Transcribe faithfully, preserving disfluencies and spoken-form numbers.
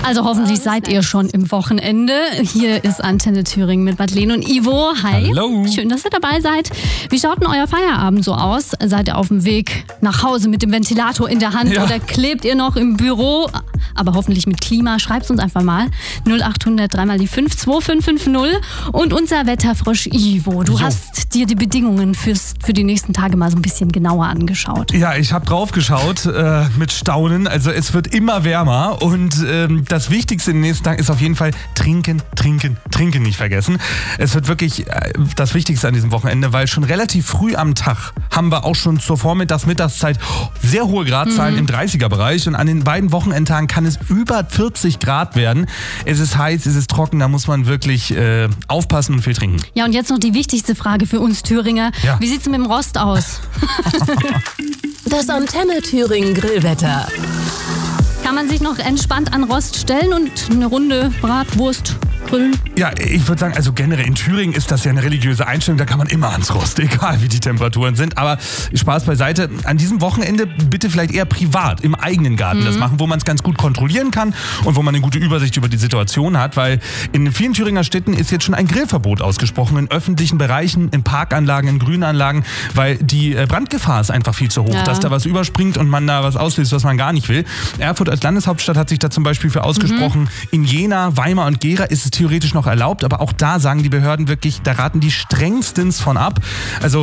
Also hoffentlich seid ihr schon im Wochenende. Hier ist Antenne Thüringen mit Madeleine und Ivo. Hi. Hallo. Schön, dass ihr dabei seid. Wie schaut denn euer Feierabend so aus? Seid ihr auf dem Weg nach Hause mit dem Ventilator in der Hand Ja. oder klebt ihr noch im Büro? Aber hoffentlich mit Klima. Schreibt uns einfach mal. null acht hundert drei mal die fünf zwei fünf fünf null. Und unser Wetterfrosch Ivo, du Jo. hast dir die Bedingungen fürs, für die nächsten Tage mal so ein bisschen genauer angeschaut. Ja, ich habe drauf geschaut äh, mit Staunen. Also es wird immer wärmer und ähm, das Wichtigste in den nächsten Tagen ist auf jeden Fall trinken, trinken, trinken nicht vergessen. Es wird wirklich äh, das Wichtigste an diesem Wochenende, weil schon relativ früh am Tag haben wir auch schon zur Vormittags-, Mittagszeit sehr hohe Gradzahlen Mhm. im dreißiger-Bereich und an den beiden Wochenendtagen kann es über vierzig Grad werden. Es ist heiß, es ist trocken, da muss man wirklich äh, aufpassen und viel trinken. Ja, und jetzt noch die wichtigste Frage für uns Thüringer. Ja. Wie sieht's mit dem Rost aus? Das Antenne Thüringen Grillwetter. Kann man sich noch entspannt an Rost stellen und eine Runde Bratwurst grillen? Ja, ich würde sagen, also generell in Thüringen ist das ja eine religiöse Einstellung, da kann man immer ans Rost, egal wie die Temperaturen sind. Aber Spaß beiseite, an diesem Wochenende bitte vielleicht eher privat im eigenen Garten Mhm. das machen, wo man es ganz gut kontrollieren kann und wo man eine gute Übersicht über die Situation hat, weil in vielen Thüringer Städten ist jetzt schon ein Grillverbot ausgesprochen, in öffentlichen Bereichen, in Parkanlagen, in Grünanlagen, weil die äh, Brandgefahr ist einfach viel zu hoch, Ja. dass da was überspringt und man da was auslöst, was man gar nicht will. Erfurt als Landeshauptstadt hat sich da zum Beispiel für ausgesprochen. In Jena, Weimar und Gera ist es theoretisch noch erlaubt, aber auch da sagen die Behörden wirklich, da raten die strengstens von ab. Also